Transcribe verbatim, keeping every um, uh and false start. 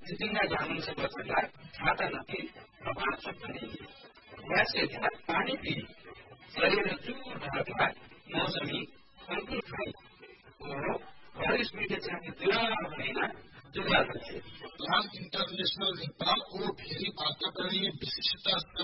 चिटिङ्गा जामुन से बच्चालाई खाता नपिई प्रभाव सक्ने ग्यासले ध्यान पानी पिई शरीर चूर भागलाई मौसमी फलफूल खाई और बारिश मीठे चाहे जुड़ा महीना जुड़ा रहे। प्लान इंटरनेशनल नेपाल को फेरि वातावरणीय विशिष्टता